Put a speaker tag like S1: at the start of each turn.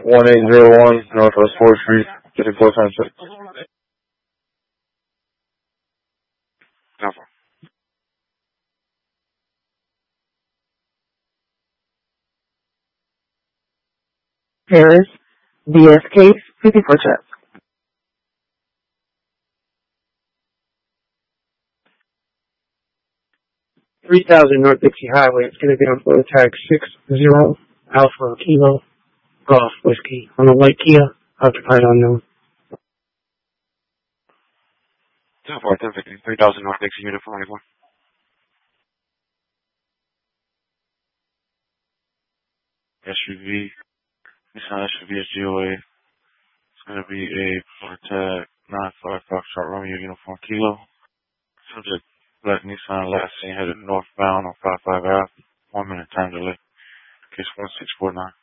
S1: 1801 Northwest 4th Street, City 476.
S2: Paris, BS case 54 checks.
S3: 3000 North Dixie Highway. It's going to be on photo tag 60 Alpha Kilo Golf Whiskey on a white Kia, occupied unknown.
S4: 10-4, 3000 North Dixie, unit 494. SUV, Nissan SUV SGOA. It's going to be a photo tag 95 Foxtrot Romeo, uniform Kilo. Subject, black Nissan, last seen headed northbound on 55 Ave. 1 minute time delay. Case 1649.